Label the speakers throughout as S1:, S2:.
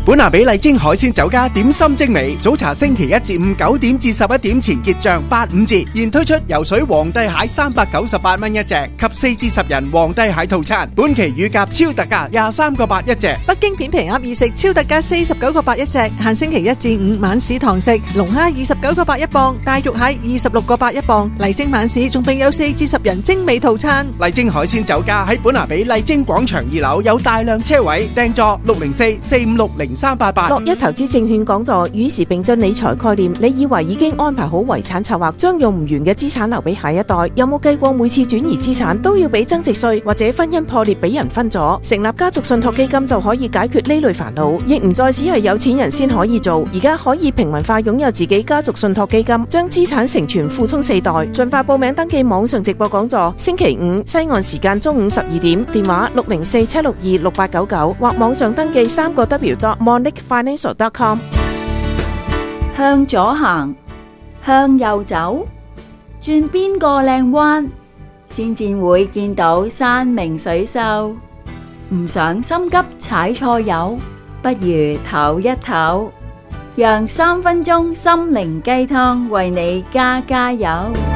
S1: 本拿比麗晶海鮮酒家點心精美，早茶星期一至五9點至11點前結賬85折，現推出游水皇帝蟹398蚊一隻及4至10人皇帝蟹套餐，本期乳鴿超特價23個8一隻。
S2: 北京片皮鴨二食超特價49個8一隻，限星期一至五晚市堂食，龍蝦29個8一磅，大肉蟹26個8一磅。麗晶晚市仲備有4至10人精美套餐。
S1: 麗晶海鮮酒家喺本拿比麗晶廣場2樓有大量車位，訂座604-456-0388。
S3: 樂一投資證券講座與時並進理財概念，你以為已經安排好遺產策劃，將用唔完嘅資產留俾下一代？有冇計過每次轉移資產都要俾增值稅，或者婚姻破裂俾人分咗？成立家族信託基金就可以解決呢類煩惱，亦唔再只係有錢人先可以做，而家可以平民化擁有自己家族信託基金，將資產承傳附充4代。盡快報名登記網上直播講座，星期五西岸時間中午12點，電話604-762-6899或網上登記3w.monicfinancial.com。
S4: 向左行，向右走，轉邊個靚彎，先至會見到山明水秀。唔想心急踩錯油，不如唞一唞，讓3分鐘心靈雞湯為你加油。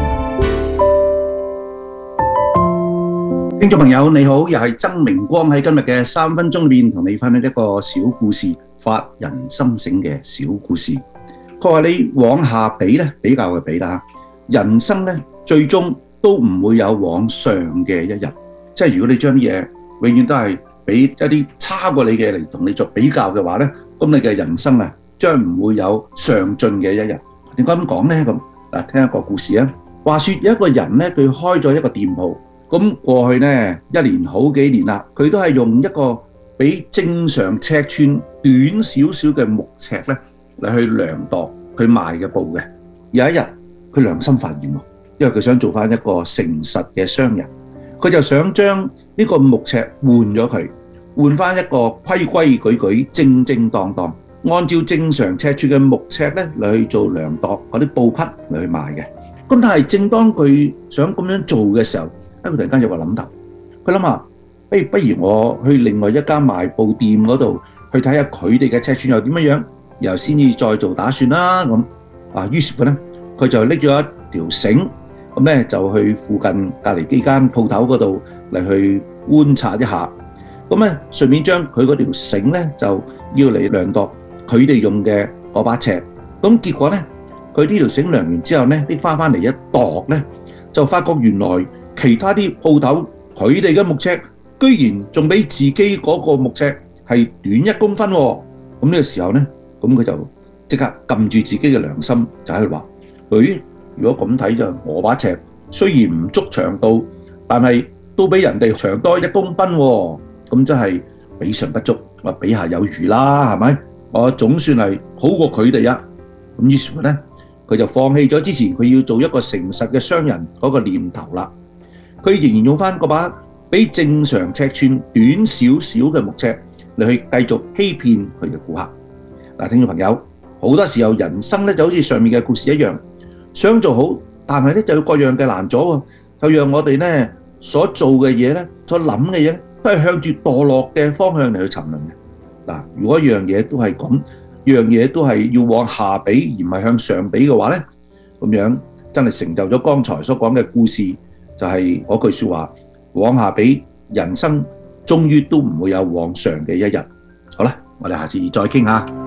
S5: 聽眾朋友你好，又係曾明光喺今日嘅3分鐘裏面同你分享一個小故事，發人心醒嘅小故事。佢話你往下比咧，比較嘅比啦，人生咧最終都唔會有往上嘅一日。即係如果你將啲嘢永遠都係俾一啲差過你嘅嚟同你作比較嘅話咧，咁你嘅人生啊將唔會有上進嘅一日。點解咁講咧？咁嗱，聽一個故事啊。話說有一個人咧，佢開咗一個店鋪。咁過去呢1年好幾年啦，佢都係用一個比正常尺寸短少少嘅木尺咧嚟去量度佢賣嘅布嘅。有一日佢良心發現，因為佢想做翻一個誠實嘅商人，佢就想將呢個木尺換咗佢，換翻一個規規矩矩、正正當當，按照正常尺寸嘅木尺咧嚟去做量度嗰啲布匹嚟去賣嘅。咁但係正當佢想咁樣做嘅時候，佢突然間有個諗頭，佢諗下，不如我去另外一家賣布店嗰度去睇下佢哋嘅尺寸又點樣，然後先至再做打算啦。咁於是乎咧，佢就拎咗一條繩，咁咧就去附近隔離幾間鋪頭嗰度嚟去觀察一下，咁咧順便將佢嗰條繩咧就要嚟量度佢哋用嘅嗰把尺。咁結果咧，佢呢條繩量完之後咧，拎翻嚟一度咧，就發覺原來其他啲鋪頭佢哋嘅木尺居然仲比自己嗰個木尺係短1公分喎。咁呢個時候呢，咁佢就即刻撳住自己嘅良心，就喺度話：如果咁睇就我把尺雖然唔足長度，但係都比人哋長多1公分喎。咁真係比上不足，話比下有餘啦，係咪？我總算係好過佢哋啊。咁於是乎呢，佢就放棄咗之前佢要做一個誠實嘅商人嗰個念頭啦。佢仍然用翻嗰把比正常尺寸短少少嘅木尺嚟去繼續欺騙佢嘅顧客。嗱，聽眾朋友，好多時候人生咧就好似上面嘅故事一樣，想做好，但係咧就有各樣嘅難阻喎，就讓我哋咧所做嘅嘢咧，所諗嘅嘢都係向住墮落嘅方向嚟去沉淪嘅。嗱，如果樣嘢都係咁，樣嘢都係要往下比而唔係向上比嘅話咧，咁樣真係成就咗剛才所講嘅故事。就係嗰句說話，往下比，人生終於都唔會有往上嘅一日。好啦，我哋下次再傾下。